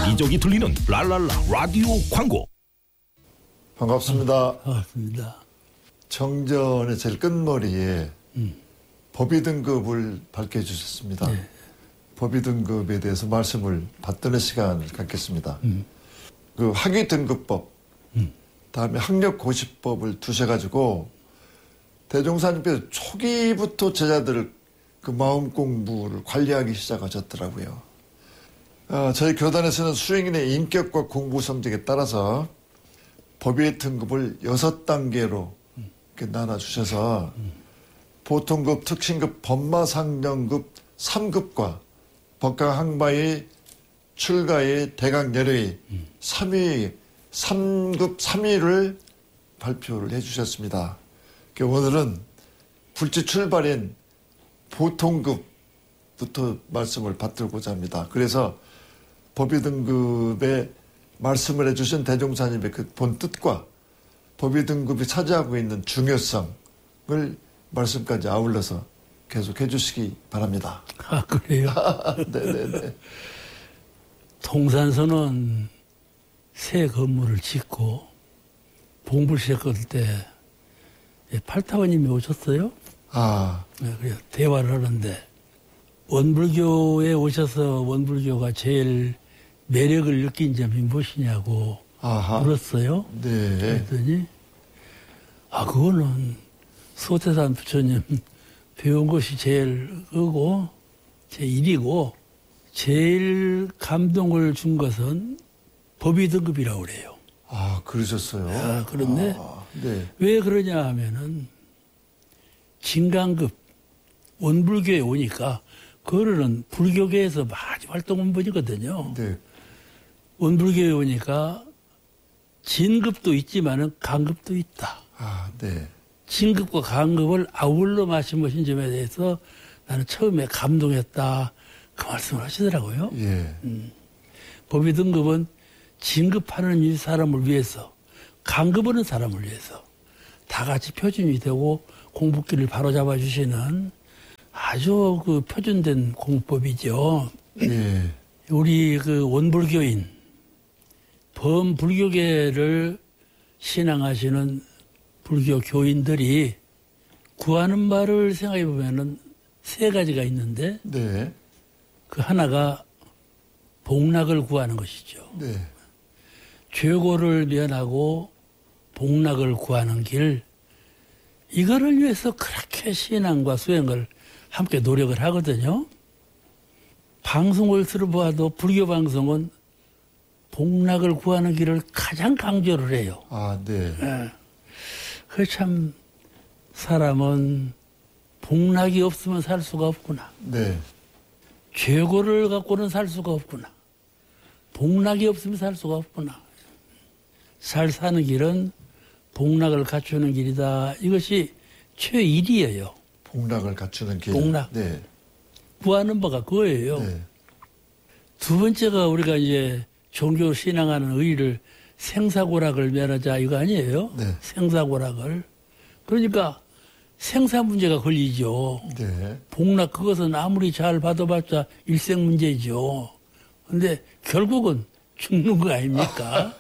여기저기 들리는 랄랄라 라디오 광고. 반갑습니다. 반갑습니다. 정전의 제일 끝머리에 법의 등급을 밝혀주셨습니다. 네. 법의 등급에 대해서 말씀을 받드는 시간을 갖겠습니다. 그 학위 등급법, 다음에 학력 고시법을 두셔가지고 대종사님께서 초기부터 제자들을 그 마음 공부를 관리하기 시작하셨더라고요. 저희 교단에서는 수행인의 인격과 공부 성적에 따라서 법의 등급을 6단계로 이렇게 나눠주셔서 보통급, 특신급, 법마상령급 3급과 법강항바의 출가의 대강열의 3위, 3급 3위를 발표를 해주셨습니다. 오늘은 불치 출발인 보통급부터 말씀을 받들고자 합니다. 그래서 법의 등급에 말씀을 해주신 대종사님의 그 본 뜻과 법의 등급이 차지하고 있는 중요성을 말씀까지 아울러서 계속 해주시기 바랍니다. 아, 그래요? 네네네. 통산서는 새 건물을 짓고 봉불 시작할 때 팔타원님이 오셨어요. 네, 그래요. 대화를 하는데 원불교에 오셔서 원불교가 제일 매력을 느낀 점이 무엇이냐고 물었어요. 네. 그랬더니 그거는 소태산 부처님 배운 것이 제일 그거 제1이고 제일 감동을 준 것은 법의 등급이라고 그래요. 그러셨어요? 그런데 네. 왜 그러냐 하면은 진강급 원불교에 오니까 그거는 불교계에서 많이 활동한 분이거든요. 네. 원불교에 오니까 진급도 있지만은 강급도 있다. 네. 진급과 강급을 아울러 말씀하신 점에 대해서 나는 처음에 감동했다. 그 말씀을 하시더라고요. 예. 법의 등급은 진급하는 이 사람을 위해서, 강급하는 사람을 위해서 다 같이 표준이 되고 공부길을 바로잡아 주시는 아주 그 표준된 공부법이죠. 예. 우리 그 원불교인, 범불교계를 신앙하시는 불교 교인들이 구하는 말을 생각해 보면은 3가지가 있는데, 네. 그 하나가 복락을 구하는 것이죠. 네. 죄고를 면하고 복락을 구하는 길, 이거를 위해서 그렇게 신앙과 수행을 함께 노력을 하거든요. 방송을 들어봐도 불교 방송은 복락을 구하는 길을 가장 강조를 해요. 네. 그 참 사람은 복락이 없으면 살 수가 없구나. 네. 죄고를 갖고는 살 수가 없구나. 복락이 없으면 살 수가 없구나. 잘 사는 길은 복락을 갖추는 길이다. 이것이 최1이에요. 복락을 갖추는 길. 복락. 네. 구하는 바가 그거예요. 네. 두 번째가 우리가 이제 종교 신앙하는 의의를 생사고락을 면하자 이거 아니에요? 네. 생사고락을. 그러니까 생사 문제가 걸리죠. 네. 복락 그것은 아무리 잘 받아봤자 일생 문제죠. 근데 결국은 죽는 거 아닙니까?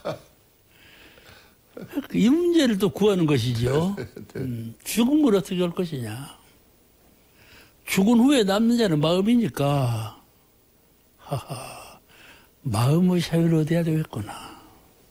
이 문제를 또 구하는 것이죠. 죽음을 어떻게 할 것이냐. 죽은 후에 남는 자는 마음이니까 마음의 자유를 얻어야 되겠구나.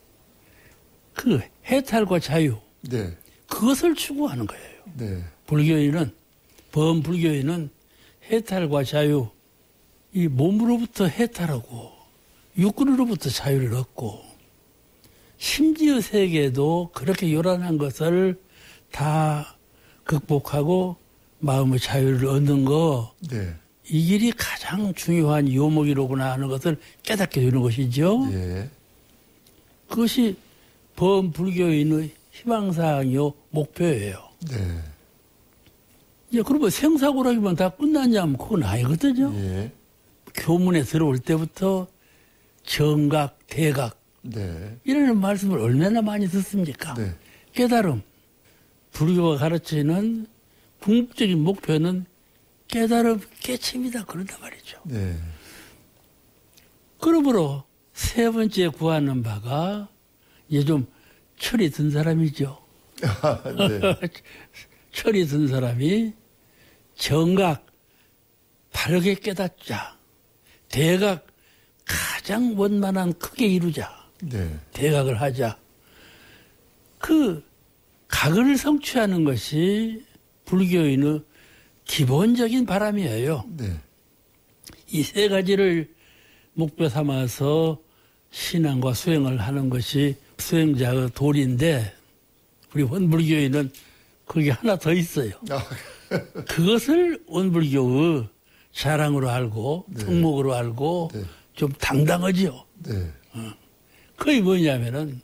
그 해탈과 자유, 네. 그것을 추구하는 거예요. 네. 불교인은, 범불교인은 해탈과 자유, 이 몸으로부터 해탈하고 육군으로부터 자유를 얻고 심지어 세계도 그렇게 요란한 것을 다 극복하고 마음의 자유를 얻는 거, 네. 이 길이 가장 중요한 요목이로구나 하는 것을 깨닫게 되는 것이죠. 예. 그것이 범불교인의 희망사항이요, 목표예요. 네. 그러면 생사고락이면 다 끝났냐면 그건 아니거든요. 예. 교문에 들어올 때부터 정각, 대각, 네. 이런 말씀을 얼마나 많이 듣습니까? 네. 깨달음. 불교가 가르치는 궁극적인 목표는 깨달음, 깨침이다. 그런단 말이죠. 네. 그러므로 세 번째 구하는 바가 이제 좀 철이 든 사람이죠. 네. 철이 든 사람이 정각 바르게 깨닫자. 대각 가장 원만한 크게 이루자. 네. 대각을 하자. 그 각을 성취하는 것이 불교인의 기본적인 바람이에요. 네. 이 세 가지를 목표 삼아서 신앙과 수행을 하는 것이 수행자의 도리인데 우리 원불교인은 거기 하나 더 있어요. 그것을 원불교의 자랑으로 알고 네. 덕목으로 알고 네. 좀 당당하지요. 네. 그게 뭐냐면은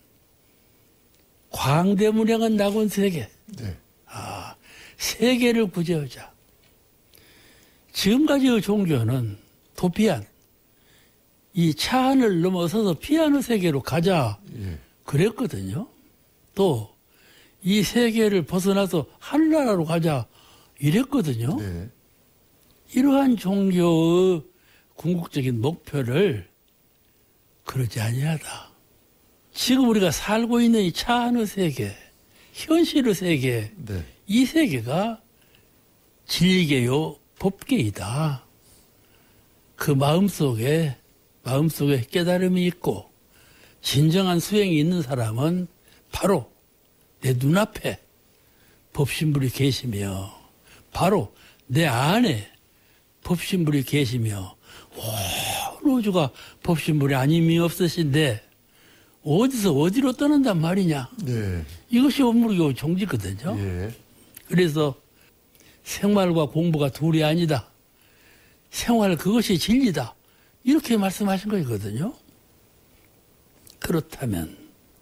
광대무량한 낙원 세계. 네. 세계를 구제하자. 지금까지의 종교는 도피안, 이 차안을 넘어서서 피안의 세계로 가자 예. 그랬거든요. 또 이 세계를 벗어나서 하늘나라로 가자 이랬거든요. 네. 이러한 종교의 궁극적인 목표를 그러지 아니하다. 지금 우리가 살고 있는 이 차안의 세계, 현실의 세계, 네. 이 세계가 진리계요 법계이다. 그 마음속에 깨달음이 있고 진정한 수행이 있는 사람은 바로 내 눈앞에 법신불이 계시며 바로 내 안에 법신불이 계시며 온 우주가 법신불이 아님이 없으신데 어디서 어디로 떠난단 말이냐. 네. 이것이 원불교 종지거든요. 예. 그래서 생활과 공부가 둘이 아니다. 생활 그것이 진리다. 이렇게 말씀하신 거거든요. 그렇다면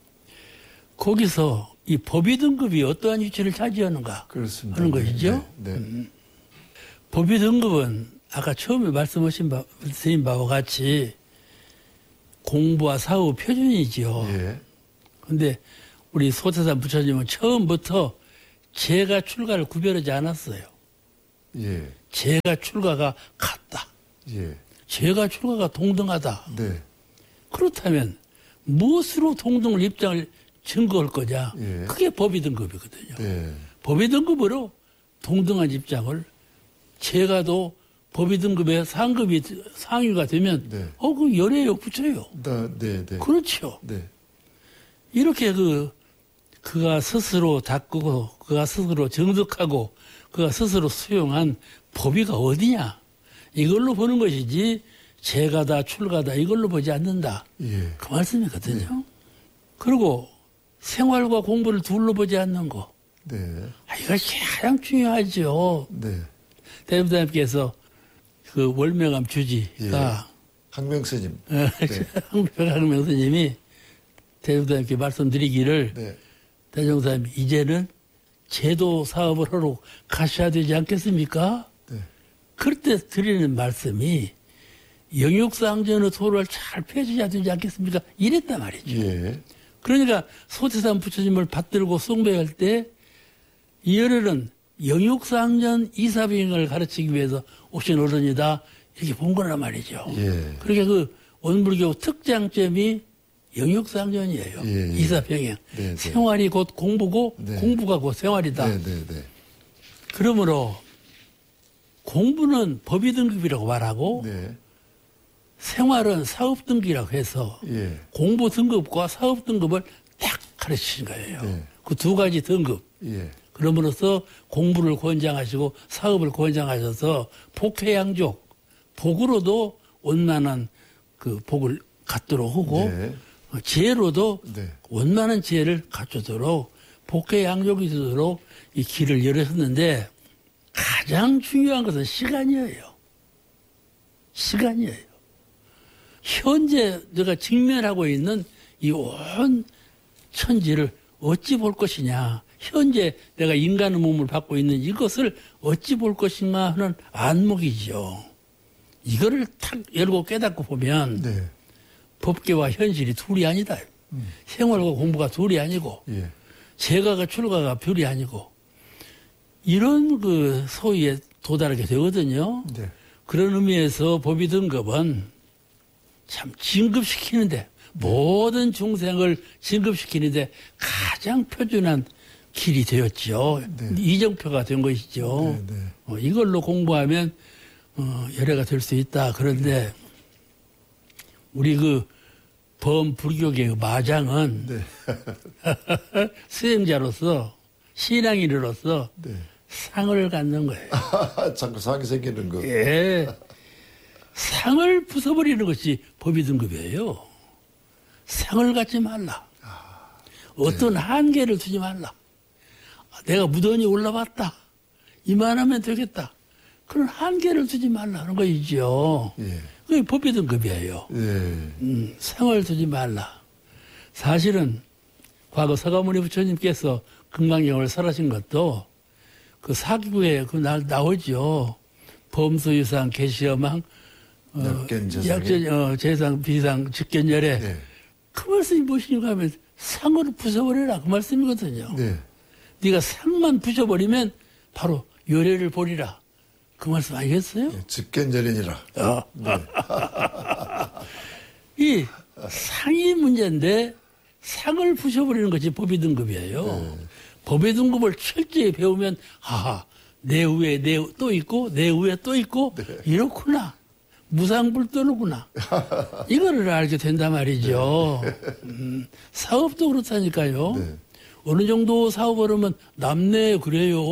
거기서 이 법의 등급이 어떠한 위치를 차지하는가 그렇습니다. 하는 것이죠. 네. 네. 법의 등급은 아까 처음에 말씀하신 바와 같이 공부와 사후 표준이지요. 예. 그런데 우리 소태산 부처님은 처음부터 재가 출가를 구별하지 않았어요. 예. 재가 출가가 같다. 예. 재가 출가가 동등하다. 네. 그렇다면 무엇으로 동등을 입장을 증거할 거냐. 예. 그게 법의 등급이거든요. 네. 법의 등급으로 동등한 입장을 재가도 법의 등급의 상급이 상위가 되면 네. 그 열애요 붙여요. 네. 네. 그렇죠. 네. 이렇게 그가 스스로 닦고 그가 스스로 정득하고 그가 스스로 수용한 법의가 어디냐. 이걸로 보는 것이지 재가다 출가다 이걸로 보지 않는다. 예. 그 말씀이거든요. 그리고 생활과 공부를 둘로 보지 않는 거. 네. 이것이 가장 중요하죠. 네. 대부사님께서 그 월명암 주지가 항명스님. 항명 스님이 대종사님께 말씀드리기를 네. 대종사님 이제는 제도 사업을 하러 가셔야 되지 않겠습니까? 네. 그럴 때 드리는 말씀이 영육상전의 도를 잘 펴주셔야 되지 않겠습니까? 이랬단 말이죠. 예. 그러니까 소태산 부처님을 받들고 숭배할 때 이열은 영육상전 이사병을 가르치기 위해서 오신 어른이다 이렇게 본 거란 말이죠. 예. 그러니까 그 원불교 특장점이 영육상전이에요. 예. 이사병행. 네. 생활이 곧 공부고 네. 공부가 곧 생활이다. 네. 그러므로 공부는 법의 등급이라고 말하고 네. 생활은 사업 등급이라고 해서 예. 공부 등급과 사업 등급을 딱 가르치신 거예요. 네. 그 두 가지 등급. 예. 그러므로써 공부를 권장하시고 사업을 권장하셔서 복회양족, 복으로도 원만한 그 복을 갖도록 하고 네. 지혜로도 네. 원만한 지혜를 갖추도록 복회양족이 되도록 이 길을 열으셨는데 가장 중요한 것은 시간이에요. 시간이에요. 현재 내가 직면하고 있는 이 온 천지를 어찌 볼 것이냐. 현재 내가 인간의 몸을 받고 있는 이것을 어찌 볼 것인가 하는 안목이죠. 이거를 탁 열고 깨닫고 보면 네. 법계와 현실이 둘이 아니다. 생활과 공부가 둘이 아니고 예. 재가가 출가가 별이 아니고 이런 그 소위에 도달하게 되거든요. 네. 그런 의미에서 법의 등급은 참 진급시키는데 모든 중생을 진급시키는데 가장 표준한 길이 되었죠. 이정표가 된 것이죠. 이걸로 공부하면 열애가 될 수 있다. 그런데 우리 그 범불교계 마장은 수행자로서 신앙인으로서 상을 갖는 거예요. 자꾸 상이 생기는 거. 예. 상을 부숴버리는 것이 법의 등급이에요. 상을 갖지 말라. 어떤 한계를 두지 말라. 내가 무던히 올라왔다. 이만하면 되겠다. 그런 한계를 두지 말라는 거이죠. 그게 법의 등급이에요. 상을 두지 말라. 사실은 과거 서가모니 부처님께서 금강경을 설하신 것도 그 사기구에 그 나오죠. 범수유상 계시여망 재상 비상 직견열애. 그 말씀이 무엇인가 하면 상을 부숴버려라 그 말씀이거든요. 네가 상만 부숴버리면 바로 열애를 보리라 그 말씀 아니겠어요? 직견열애니라. 이 상이 문제인데 상을 부숴버리는 것이 법의 등급이에요. 법의 등급을 철저히 배우면 내 위에 또 있고 내 위에 또 있고 이렇구나. 무상불도는구나. 이거를 알게 된단 말이죠. 사업도 그렇다니까요. 어느 정도 사업을 하면 남네 그래요.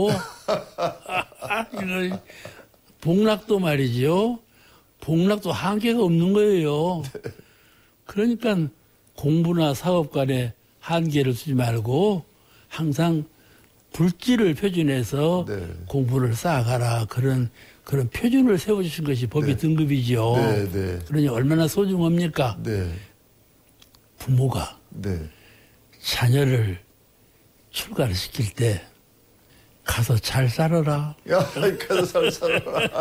이거 복락도 말이죠. 복락도 한계가 없는 거예요. 그러니까 공부나 사업 간에 한계를 두지 말고 항상 불지를 표준해서 공부를 쌓아가라. 그런 표준을 세워주신 것이 법의 등급이죠. 그러니 얼마나 소중합니까? 부모가 자녀를 출가를 시킬 때 가서 잘 살아라. 가서 잘 살아라.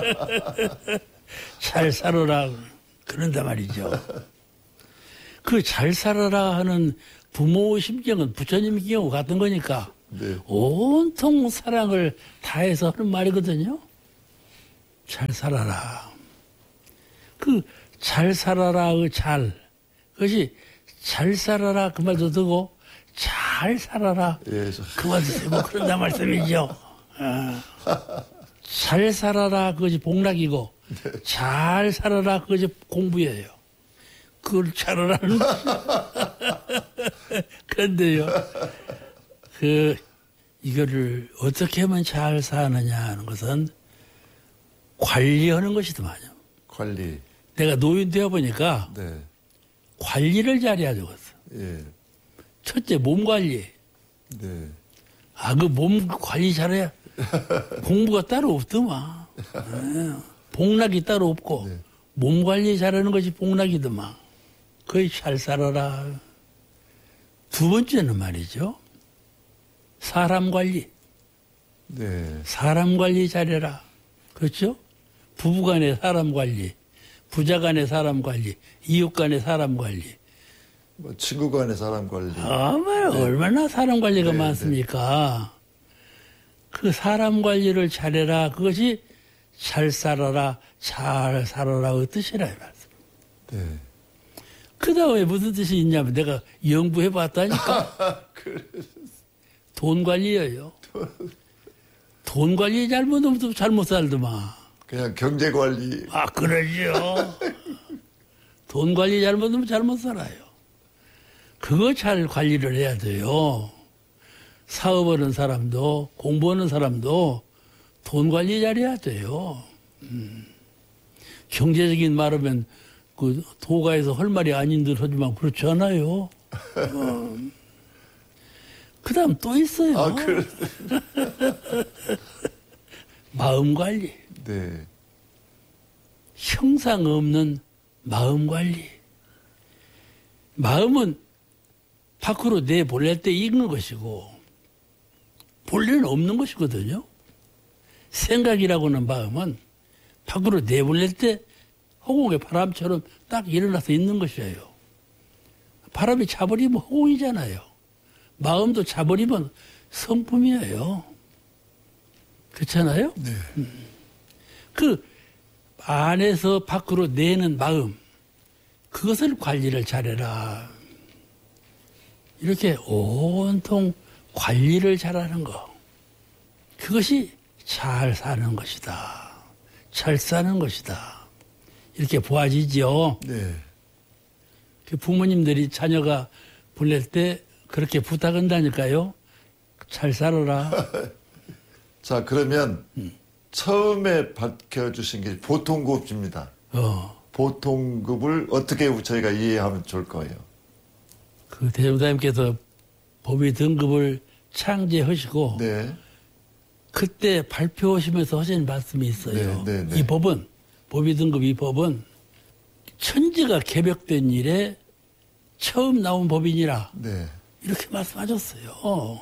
잘 살아라. 그런단 말이죠. 그 잘 살아라 하는 부모의 심경은 부처님 경우 같은 거니까 온통 사랑을 다해서 하는 말이거든요. 잘 살아라. 그 잘 살아라 그 잘. 그것이 잘 살아라 그 말도 듣고 잘 살아라 그 말도 듣고 그런단 말씀이죠. 잘 살아라 그것이 복락이고 잘 살아라 그것이 공부예요. 그걸 잘하라는 그런데요. 이거를 어떻게 하면 잘 사느냐 하는 것은 관리하는 것이더만요. 관리. 내가 노인 되어 보니까 관리를 잘해야 되겠어. 첫째 몸 관리. 그 몸 관리 잘해야 공부가 따로 없더만. 복락이 따로 없고 몸 관리 잘하는 것이 복락이더만. 거의 잘 살아라. 두 번째는 말이죠. 사람 관리. 사람 관리 잘해라. 그렇죠? 부부 간의 사람 관리, 부자 간의 사람 관리, 이웃 간의 사람 관리. 친구 간의 사람 관리. 얼마나 사람 관리가 많습니까? 그 사람 관리를 잘해라. 그것이 잘 살아라, 잘 살아라 그 뜻이라 이 말씀. 그 다음에 무슨 뜻이 있냐면 내가 연구해 봤다니까. 돈 관리예요. 돈 관리 잘못하면 잘못 살더만. 그냥 경제 관리. 그러죠. 돈 관리 잘못하면 잘못 살아요. 그거 잘 관리를 해야 돼요. 사업하는 사람도 공부하는 사람도 돈 관리 잘해야 돼요. 경제적인 말하면 그 도가에서 할 말이 아닌 듯 하지만 그렇지 않아요. 그 다음 또 있어요. 마음 관리. 형상 없는 마음 관리. 마음은 밖으로 내보낼 때 익는 것이고 본래는 없는 것이거든요. 생각이라고는 마음은 밖으로 내보낼 때 허공의 바람처럼 딱 일어나서 있는 것이에요. 바람이 차버리면 허공이잖아요. 마음도 차버리면 성품이에요. 그렇잖아요? 그 안에서 밖으로 내는 마음, 그것을 관리를 잘해라. 이렇게 온통 관리를 잘하는 거. 그것이 잘 사는 것이다. 잘 사는 것이다. 이렇게 보아지죠. 네. 그 부모님들이 자녀가 보낼 때 그렇게 부탁한다니까요. 잘 살아라. 자, 그러면 처음에 밝혀주신 게 보통급입니다. 보통급을 어떻게 저희가 이해하면 좋을 거예요? 그 대종사님께서 법의 등급을 창제하시고 네. 그때 발표하시면서 하신 말씀이 있어요. 네, 네, 네. 이 법은 법의 등급 이 법은 천지가 개벽된 일에 처음 나온 법이니라. 네. 이렇게 말씀하셨어요.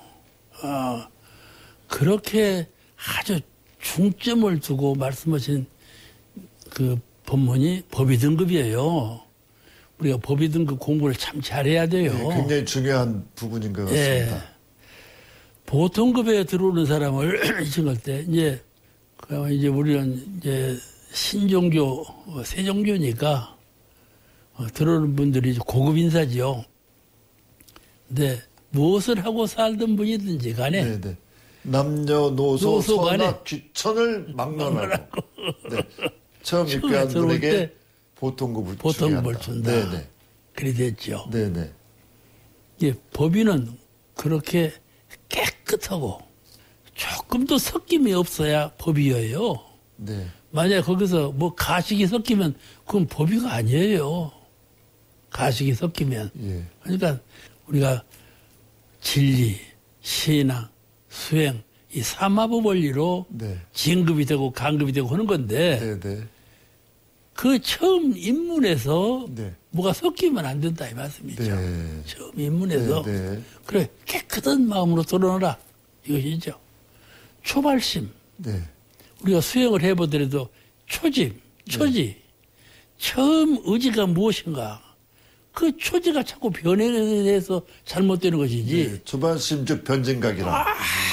그렇게 아주 중점을 두고 말씀하신 그 법문이 법의 등급이에요. 우리가 법의 등급 공부를 참 잘해야 돼요. 네, 굉장히 중요한 부분인 것 같습니다. 예. 보통급에 들어오는 사람을 이청할 때 이제 우리는 이제 신종교 세종교니까 들어오는 분들이 고급 인사지요. 근데 무엇을 하고 살던 분이든지 간에 네, 네. 남녀노소 노소 간에 선악 귀천을 막론하고 네. 처음 처음에 입교한 들어올 분에게 때 보통급을 보통급을 준다. 네네. 그리 됐죠. 네네. 예, 법인은 그렇게 깨끗하고 조금도 섞임이 없어야 법이에요. 네. 만약 거기서 뭐 가식이 섞이면 그건 법이가 아니에요. 가식이 섞이면. 예. 그러니까 우리가 진리, 신앙, 수행 이 삼합의 원리로 네. 진급이 되고 간급이 되고 하는 건데 네네. 그 처음 입문에서 네. 뭐가 섞이면 안 된다 이 말씀이죠. 네. 처음 입문에서 네. 그래 깨끗한 마음으로 들어오라 이것이죠. 초발심 네. 우리가 수행을 해보더라도 초집, 초지 처음 의지가 무엇인가 그 초지가 자꾸 변해서 잘못되는 것이지. 네. 초반심적 변증각이라.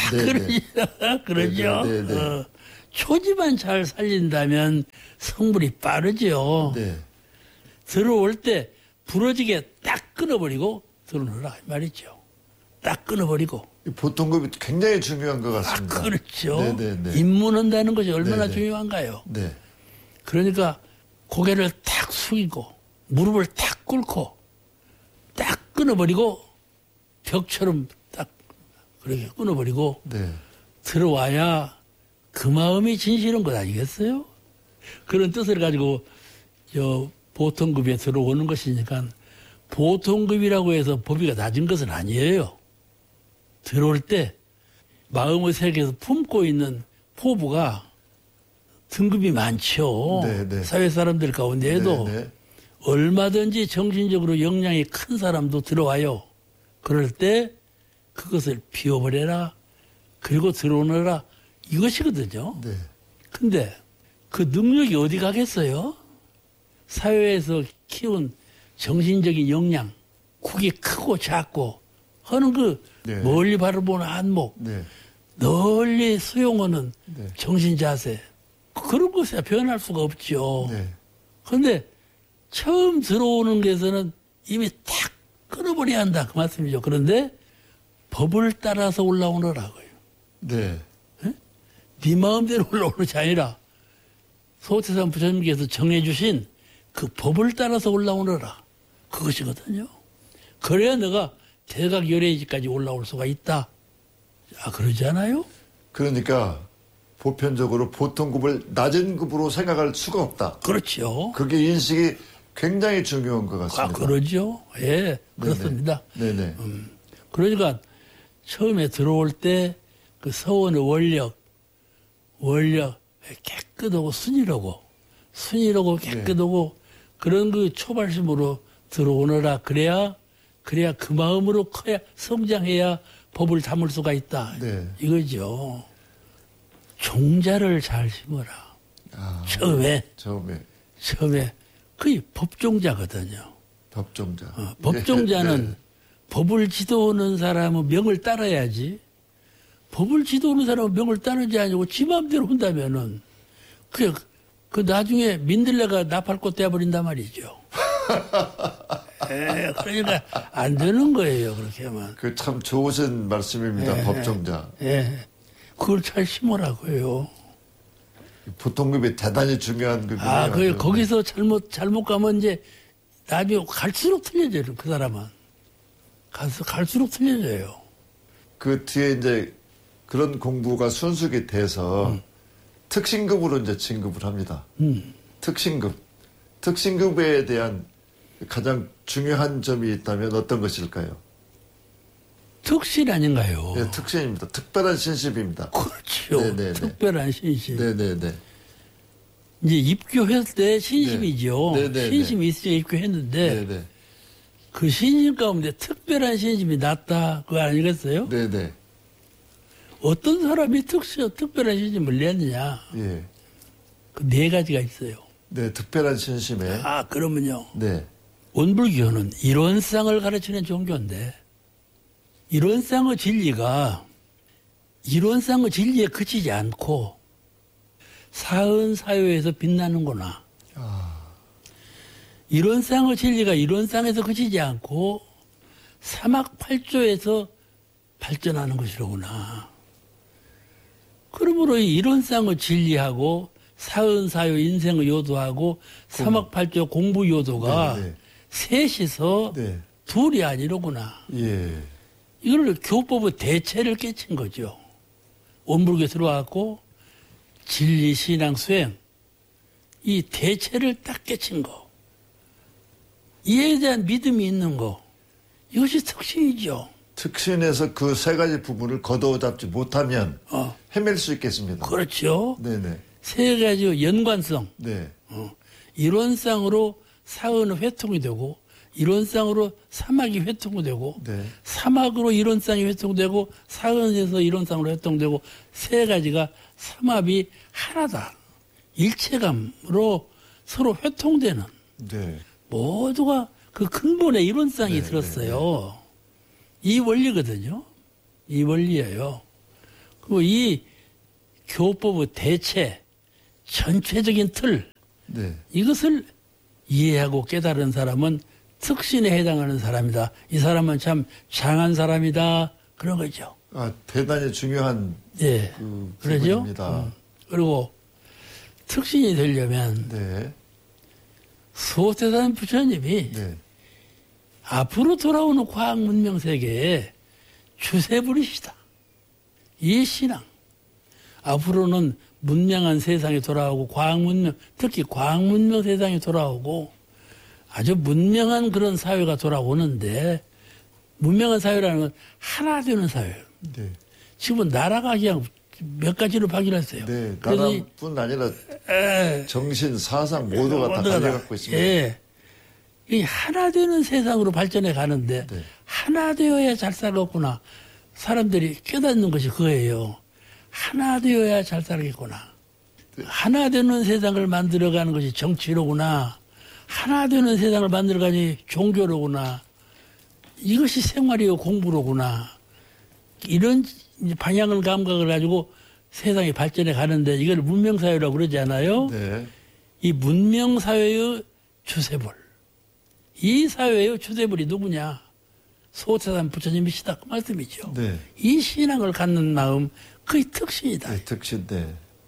그러죠. 네. 초지만 잘 살린다면 성불이 빠르죠. 네. 들어올 때 부러지게 딱 끊어버리고 들어오라 말이죠. 딱 끊어버리고. 보통급이 굉장히 중요한 것 같습니다. 그렇죠. 네네네. 입문한다는 것이 얼마나 네네. 중요한가요? 네. 그러니까 고개를 탁 숙이고 무릎을 탁 꿇고 딱 끊어버리고 벽처럼 딱 그렇게 끊어버리고 네. 들어와야 그 마음이 진실한 것 아니겠어요? 그런 뜻을 가지고 보통급에 들어오는 것이니까 보통급이라고 해서 법위가 낮은 것은 아니에요. 들어올 때 마음의 세계에서 품고 있는 포부가 등급이 많죠. 네네. 사회 사람들 가운데에도 네네. 얼마든지 정신적으로 역량이 큰 사람도 들어와요. 그럴 때 그것을 비워버려라. 그리고 들어오너라. 이것이거든요. 네. 근데 그 능력이 어디 가겠어요? 사회에서 키운 정신적인 역량, 국이 크고 작고 하는 그 네. 멀리 바라보는 안목, 네. 널리 수용하는 네. 정신 자세 그런 것에 변할 수가 없죠. 네. 그런데 처음 들어오는 데서는 이미 탁 끊어버려야 한다 그 말씀이죠. 그런데 법을 따라서 올라오느라고요. 네. 네 마음대로 올라오는 것이 아니라 소태산 부처님께서 정해주신 그 법을 따라서 올라오느라 그것이거든요. 그래야 너가 대각열애지까지 올라올 수가 있다. 그러지 않아요? 그러니까 보편적으로 보통급을 낮은 급으로 생각할 수가 없다. 그렇죠. 그게 인식이 굉장히 중요한 것 같습니다. 그러죠. 예, 그렇습니다. 네네. 그러니까 처음에 들어올 때 그 서원의 원력 깨끗하고 순이라고 깨끗하고 그런 그 초발심으로 들어오너라. 그래야 그 마음으로 커야 성장해야 법을 담을 수가 있다. 네. 이거죠. 종자를 잘 심어라. 처음에 그게 법종자거든요. 법종자. 법종자는 네. 법을 지도하는 사람은 명을 따라야지. 법을 지도하는 사람은 명을 따르지 아니고 지 마음대로 한다면은 그 나중에 민들레가 나팔꽃 되어버린단 말이죠. 그러니까 안 되는 거예요. 그렇게 하면. 그 참 좋으신 말씀입니다. 법정자. 그걸 잘 심으라고요. 보통급이 대단히 중요한 급이에요. 그 거기서 잘못 가면 이제 나중에 갈수록 틀려져요. 그 사람은. 갈수록 틀려져요. 그 뒤에 이제 그런 공부가 순수하게 돼서 특신급으로 이제 진급을 합니다. 특신급. 특신급에 대한 가장 중요한 점이 있다면 어떤 것일까요? 특신 아닌가요? 네, 특신입니다. 특별한 신십입니다. 그렇죠. 네네네. 특별한 신십. 네네네. 이제 입교했을 때 신심이죠. 네네네. 신심이 있으니까 입교했는데 네네. 그 신심 가운데 특별한 신심이 낫다 그거 아니겠어요? 네네. 어떤 사람이 특별한 신심을 냈느냐? 예. 그 네 가지가 있어요. 네, 특별한 신심에. 그러면요. 네. 원불교는 이론상을 가르치는 종교인데 이론상의 진리가 이론상의 진리에 그치지 않고 사은사요에서 빛나는구나. 이론상의 진리가 이론상에서 그치지 않고 사막팔조에서 발전하는 것이로구나. 그러므로 이 이론상의 진리하고 사은사요 인생의 요도하고 사막팔조 공부 요도가 네. 셋이서 네. 둘이 아니로구나. 예. 이걸 교법의 대체를 깨친 거죠. 원불교에 들어왔고 진리, 신앙, 수행 이 대체를 딱 깨친 거. 이에 대한 믿음이 있는 거. 이것이 특신이죠. 특신에서 그 세 가지 부분을 거두어 잡지 못하면 헤맬 수 있겠습니다. 그렇죠. 네네. 세 가지 연관성. 네. 이론상으로 사은은 회통이 되고 이론상으로 사막이 회통되고 네. 사막으로 이론상이 회통되고 사은에서 이론상으로 회통되고 세 가지가 삼합이 하나다. 일체감으로 서로 회통되는 네. 모두가 그 근본의 이론상이 네, 들었어요. 이 원리거든요. 이 원리예요. 그리고 이 교법의 대체, 전체적인 틀, 네. 이것을 이해하고 깨달은 사람은 특신에 해당하는 사람이다. 이 사람은 참 장한 사람이다. 그런 거죠. 대단히 중요한 예. 그러죠. 부분입니다. 그리고 특신이 되려면 네. 소태산 부처님이 네. 앞으로 돌아오는 과학 문명 세계에 주세불이시다. 이 신앙. 앞으로는 문명한 세상이 돌아오고 과학 문명, 특히 과학 문명 세상이 돌아오고 아주 문명한 그런 사회가 돌아오는데 문명한 사회라는 건 하나 되는 사회예요. 네. 지금은 나라가 그냥 몇 가지로 바뀌었어요. 네. 나라뿐 아니라 정신, 사상 모두가 다 달려갖고 있습니다. 예. 이 하나 되는 세상으로 발전해 가는데 네. 하나 되어야 잘 살겠구나. 사람들이 깨닫는 것이 그거예요. 하나 되어야 잘 살겠구나. 네. 하나 되는 세상을 만들어가는 것이 정치로구나. 하나 되는 세상을 만들어가니 종교로구나. 이것이 생활이요 공부로구나. 이런 방향을 감각을 가지고 세상이 발전해 가는데 이걸 문명사회라고 그러지 않아요? 네. 이 문명사회의 주세불. 이 사회의 주세불이 누구냐? 소태산 부처님이시다. 그 말씀이죠. 네. 이 신앙을 갖는 마음, 그게 특신이다. 네. 특신, 네.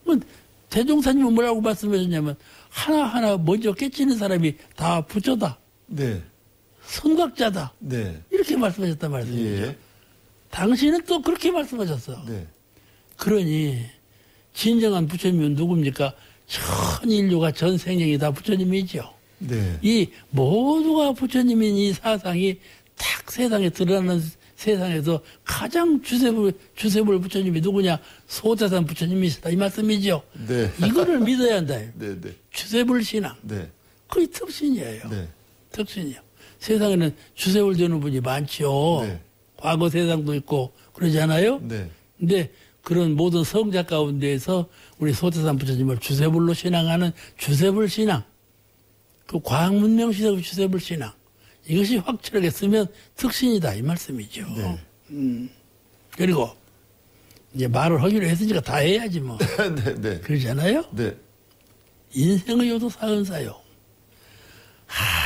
대종사님은 뭐라고 말씀하셨냐면 하나하나 먼저 깨치는 사람이 다 부처다. 네. 선각자다. 네. 이렇게 말씀하셨단 말이죠. 예. 당신은 또 그렇게 말씀하셨어. 네. 그러니 진정한 부처님은 누굽니까? 전 인류가 전 생명이 다 부처님이죠. 네. 이 모두가 부처님인 이 사상이 딱 세상에 드러나는 세상에서 가장 주세불 부처님이 누구냐? 소태산 부처님이시다. 이 말씀이죠. 네. 이거를 믿어야 한다. 네. 네. 주세불 신앙. 네. 그게 특신이에요. 네. 특신이요. 세상에는 주세불 되는 분이 많죠. 네. 과거 세상도 있고 그러지 않아요? 네. 근데 그런 모든 성자 가운데에서 우리 소태산 부처님을 주세불로 신앙하는 주세불 신앙, 그 과학문명 시대의 주세불 신앙, 이것이 확실하게 쓰면 특신이다 이 말씀이죠. 네. 그리고 이제 말을 하기로 했으니까 다 해야지 뭐. 네. 네. 그러잖아요. 네. 인생의 요도 사은사요.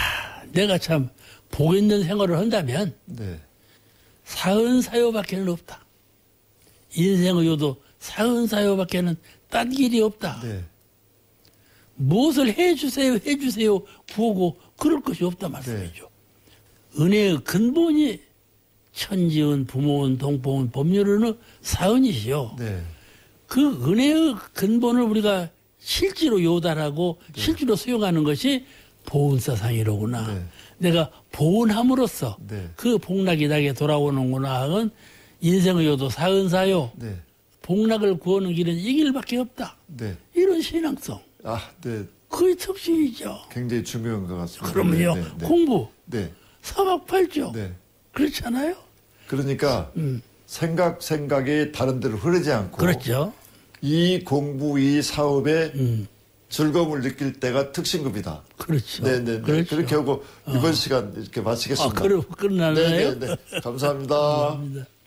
내가 참 복 있는 생활을 한다면 네. 사은사요밖에는 없다. 인생의 요도 사은사요밖에는 딴 길이 없다. 네. 무엇을 해주세요 구하고 그럴 것이 없다 말씀이죠. 은혜의 근본이 천지은, 부모은, 동포은, 법률은 사은이시요. 네. 그 은혜의 근본을 우리가 실제로 요달하고 실제로 수용하는 것이 보은사상이로구나. 네. 내가 보은함으로써 네. 그 복락이 나게 돌아오는구나 하는 인생의 요도 사은사요. 네. 복락을 구하는 길은 이 길밖에 없다. 네. 이런 신앙성. 네. 그의 특징이죠. 굉장히 중요한 것 같습니다. 그러면요. 네. 네. 공부. 네. 사막팔죠. 네. 그렇잖아요. 그러니까 생각이 다른 데로 흐르지 않고 그렇죠. 이 공부, 이 사업에 즐거움을 느낄 때가 특신급이다. 그렇죠. 네네. 그렇죠. 그렇게 하고 이번 시간 이렇게 마치겠습니다. 끝나나요? 네네. 감사합니다. 감사합니다.